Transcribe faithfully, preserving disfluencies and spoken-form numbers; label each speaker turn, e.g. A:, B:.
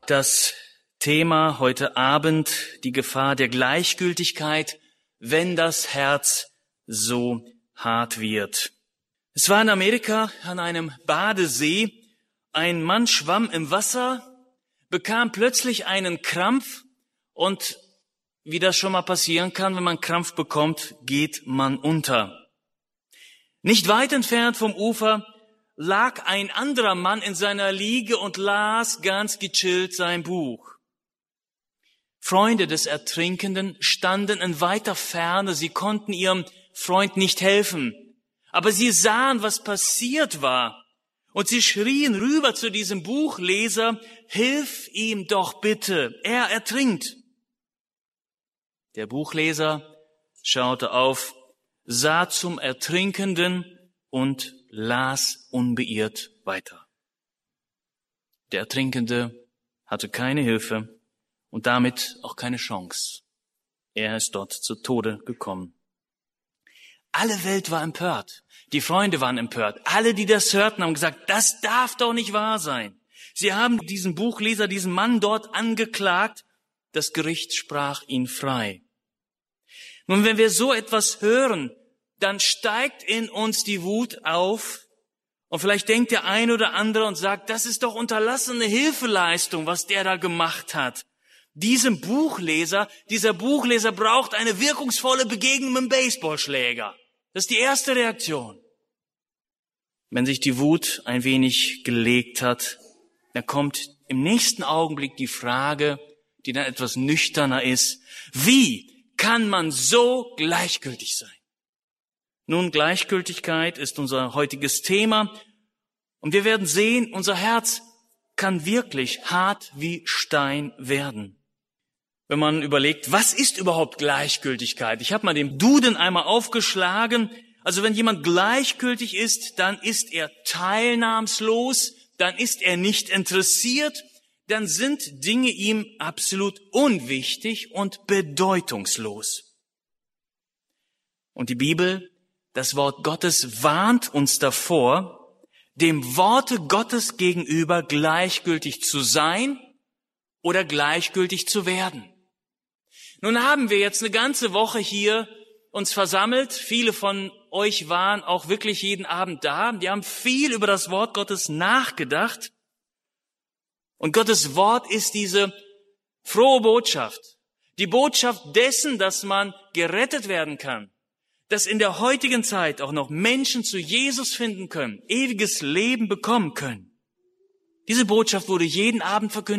A: Das Thema heute Abend, die Gefahr der Gleichgültigkeit, wenn das Herz so hart wird. Es war in Amerika an einem Badesee. Ein Mann schwamm im Wasser, bekam plötzlich einen Krampf und wie das schon mal passieren kann, wenn man Krampf bekommt, geht man unter. Nicht weit entfernt vom Ufer lag ein anderer Mann in seiner Liege und las ganz gechillt sein Buch. Freunde des Ertrinkenden standen in weiter Ferne, sie konnten ihrem Freund nicht helfen, aber sie sahen, was passiert war, und sie schrien rüber zu diesem Buchleser: Hilf ihm doch bitte, er ertrinkt. Der Buchleser schaute auf, sah zum Ertrinkenden und las unbeirrt weiter. Der Ertrinkende hatte keine Hilfe und damit auch keine Chance. Er ist dort zu Tode gekommen. Alle Welt war empört. Die Freunde waren empört. Alle, die das hörten, haben gesagt, das darf doch nicht wahr sein. Sie haben diesen Buchleser, diesen Mann dort angeklagt. Das Gericht sprach ihn frei. Nun, wenn wir so etwas hören, dann steigt in uns die Wut auf. Und vielleicht denkt der eine oder andere und sagt, das ist doch unterlassene Hilfeleistung, was der da gemacht hat. Diesem Buchleser, dieser Buchleser braucht eine wirkungsvolle Begegnung mit dem Baseballschläger. Das ist die erste Reaktion. Wenn sich die Wut ein wenig gelegt hat, dann kommt im nächsten Augenblick die Frage, die dann etwas nüchterner ist: Wie kann man so gleichgültig sein? Nun, Gleichgültigkeit ist unser heutiges Thema und wir werden sehen, unser Herz kann wirklich hart wie Stein werden. Wenn man überlegt, was ist überhaupt Gleichgültigkeit? Ich habe mal den Duden einmal aufgeschlagen. Also wenn jemand gleichgültig ist, dann ist er teilnahmslos, dann ist er nicht interessiert, dann sind Dinge ihm absolut unwichtig und bedeutungslos. Und die Bibel, das Wort Gottes, warnt uns davor, dem Worte Gottes gegenüber gleichgültig zu sein oder gleichgültig zu werden. Nun haben wir jetzt eine ganze Woche hier uns versammelt. Viele von euch waren auch wirklich jeden Abend da. Die haben viel über das Wort Gottes nachgedacht. Und Gottes Wort ist diese frohe Botschaft. Die Botschaft dessen, dass man gerettet werden kann. Dass in der heutigen Zeit auch noch Menschen zu Jesus finden können, ewiges Leben bekommen können. Diese Botschaft wurde jeden Abend verkündet.